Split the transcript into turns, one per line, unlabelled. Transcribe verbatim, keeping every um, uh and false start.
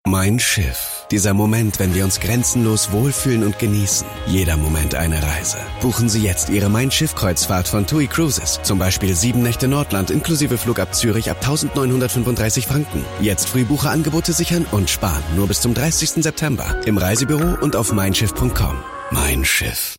Mein Schiff. Dieser Moment, wenn wir uns grenzenlos wohlfühlen und genießen. Jeder Moment eine Reise. Buchen Sie jetzt Ihre Mein Schiff-Kreuzfahrt von TUI Cruises. Zum Beispiel sieben Nächte Nordland inklusive Flug ab Zürich ab eintausendneunhundertfünfunddreißig Franken. Jetzt Frühbucherangebote sichern und sparen. Nur bis zum dreißigsten September. Im Reisebüro und auf mein schiff punkt com. Mein Schiff.